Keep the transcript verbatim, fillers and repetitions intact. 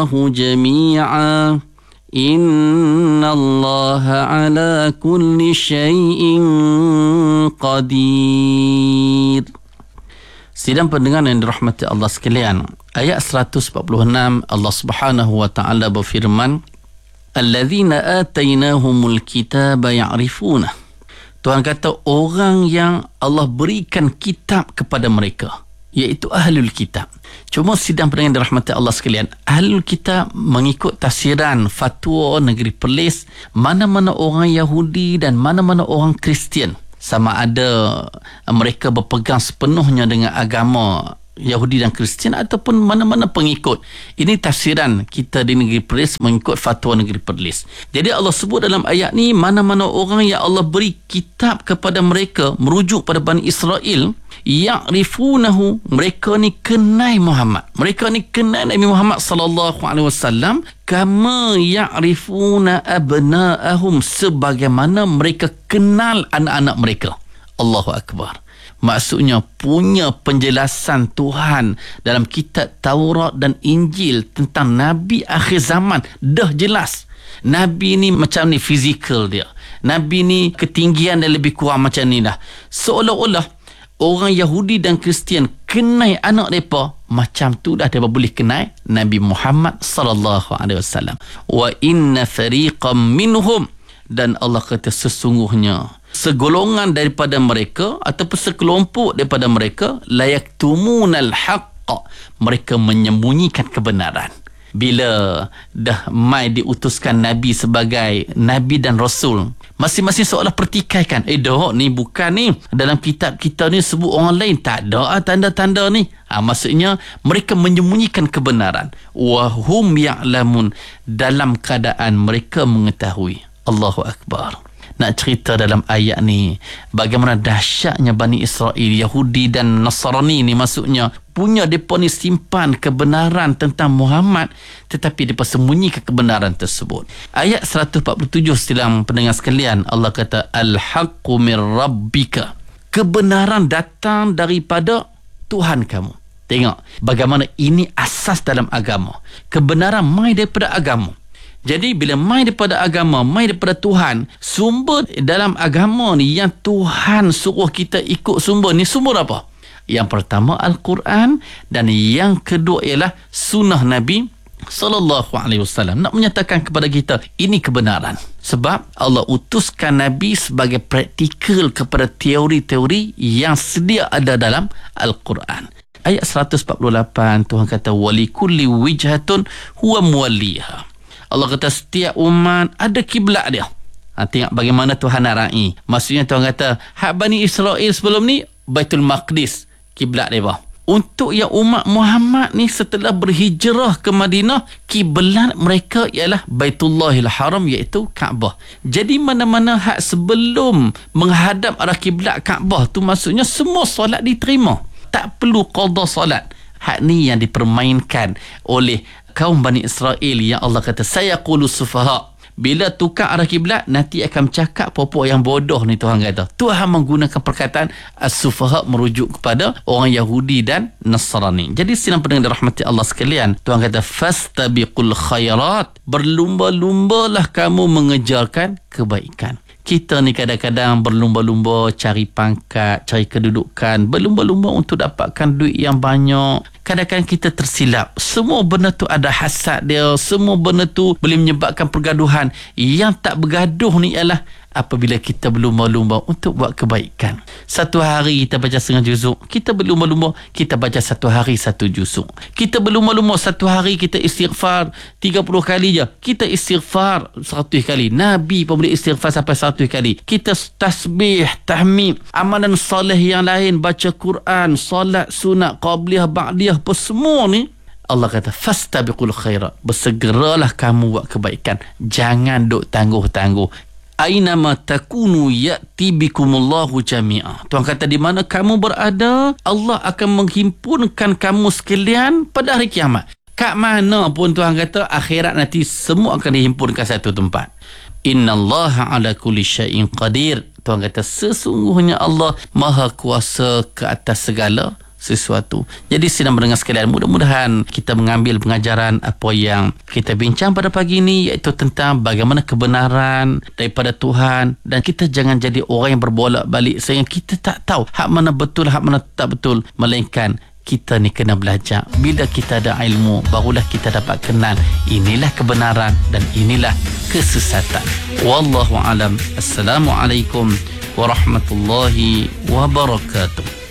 جميعا إن الله على كل شيء قدير. Sidang pendengar yang dirahmati Allah sekalian, ayat seratus empat puluh enam Allah Subhanahu wa taala berfirman, Alladzina atainahumul kitaba ya'rifuna. Tuhan kata orang yang Allah berikan kitab kepada mereka, iaitu ahlul kitab. Cuma sidang pendengar yang dirahmati Allah sekalian, ahlul kitab mengikut tafsiran fatwa negeri Perlis, mana-mana orang Yahudi dan mana-mana orang Kristian, sama ada mereka berpegang sepenuhnya dengan agama Yahudi dan Kristian ataupun mana-mana pengikut. Ini tafsiran kita di negeri Perlis mengikut fatwa negeri Perlis. Jadi Allah sebut dalam ayat ni, mana-mana orang yang Allah beri kitab kepada mereka, merujuk pada Bani Israel, ya'rifunahu, mereka ni kenal Muhammad, mereka ni kenal Nabi Muhammad sallallahu alaihi wasallam, kama ya'rifuna abna'ahum, sebagaimana mereka kenal anak-anak mereka. Allahu akbar. Maksudnya punya penjelasan Tuhan dalam kitab Taurat dan Injil tentang Nabi akhir zaman dah jelas. Nabi ni macam ni fizikal dia, Nabi ni ketinggian dan lebih kurang macam ni dah. Seolah-olah orang Yahudi dan Kristian kenal anak mereka, macam tu dah mereka boleh kenal Nabi Muhammad sallallahu alaihi wasallam. Wa inna fariqam minhum, dan Allah kata sesungguhnya segolongan daripada mereka ataupun sekelompok daripada mereka, la yaktumunal haqq, mereka menyembunyikan kebenaran. Bila dah mai diutuskan Nabi sebagai Nabi dan Rasul, masing-masing seolah pertikaikan, eh dah ni bukan ni, dalam kitab kita ni sebut orang lain, tak ada tanda-tanda ni. Ha, maksudnya mereka menyembunyikan kebenaran. Wahum ya'lamun, dalam keadaan mereka mengetahui. Allahu Akbar. Nak cerita dalam ayat ni bagaimana dahsyatnya Bani Israel, Yahudi dan Nasrani ni, maksudnya punya mereka ni simpan kebenaran tentang Muhammad, tetapi mereka sembunyikan kebenaran tersebut. Ayat seratus empat puluh tujuh silang pendengar sekalian, Allah kata al-haqqu mir rabbika, kebenaran datang daripada Tuhan kamu. Tengok bagaimana ini asas dalam agama. Kebenaran mai daripada agama. Jadi bila mai daripada agama, mai daripada Tuhan, sumber dalam agama ni yang Tuhan suruh kita ikut sumber ni, sumber apa? Yang pertama Al-Quran, dan yang kedua ialah sunnah Nabi sallallahu alaihi wasallam. Nak menyatakan kepada kita ini kebenaran. Sebab Allah utuskan Nabi sebagai praktikal kepada teori-teori yang sedia ada dalam Al-Quran. Ayat seratus empat puluh lapan Tuhan kata walikulli wijhatun huwa muwalliha. Allah kata setiap umat ada kiblat dia. Ha, tengok bagaimana Tuhan nak raih. Maksudnya Tuhan kata hak Bani Israel sebelum ni Baitul Maqdis kiblat dia. Untuk yang umat Muhammad ni setelah berhijrah ke Madinah, kiblat mereka ialah Baitullahil Haram, iaitu Kaabah. Jadi mana-mana hak sebelum menghadap arah kiblat Kaabah tu, maksudnya semua solat diterima, tak perlu qada solat. Hak ni yang dipermainkan oleh kaum Bani Israel yang Allah kata saya qulu sufaha. Bila tukar arah kiblat, nanti akan cakap popok yang bodoh ni. Tuhan kata Tuhan menggunakan perkataan as-sufaha merujuk kepada orang Yahudi dan Nasrani. Jadi sidang pendengar dirahmati Allah sekalian, Tuhan kata fastabiqul khairat, berlumba-lumbalah kamu mengejarkan kebaikan. Kita ni kadang-kadang berlumba-lumba cari pangkat, cari kedudukan, berlumba-lumba untuk dapatkan duit yang banyak. Kadang-kadang kita tersilap. Semua benda tu ada hasad dia, semua benda tu boleh menyebabkan pergaduhan. Yang tak bergaduh ni ialah apabila kita berlumba-lumba untuk buat kebaikan. Satu hari kita baca setengah juzuk, kita berlumba-lumba kita baca satu hari satu juzuk. Kita berlumba-lumba satu hari kita istighfar tiga puluh kali je, kita istighfar seratus kali. Nabi pun boleh istighfar sampai seratus kali. Kita tasbih, tahmid, amalan soleh yang lain, baca Quran, solat sunat, qabliyah, ba'diyah, apa semua ni Allah kata fastabiqul khairat, bersegeralah kamu buat kebaikan, jangan duk tangguh-tangguh. Ainama takunu ya'ti bikumullahu jami'a. Tuhan kata di mana kamu berada, Allah akan menghimpunkan kamu sekalian pada hari kiamat. Kat mana pun Tuhan kata akhirat nanti semua akan dihimpunkan satu tempat. Innallaha ala kulli syai'in qadir. Tuhan kata sesungguhnya Allah maha kuasa ke atas segala sesuatu. Jadi sidang pendengar sekalian, mudah-mudahan kita mengambil pengajaran apa yang kita bincang pada pagi ini, iaitu tentang bagaimana kebenaran daripada Tuhan, dan kita jangan jadi orang yang berbolak-balik sehingga kita tak tahu hak mana betul, hak mana tak betul, melainkan kita ni kena belajar. Bila kita ada ilmu, barulah kita dapat kenal inilah kebenaran dan inilah kesesatan. Wallahu alam. Assalamualaikum warahmatullahi wabarakatuh.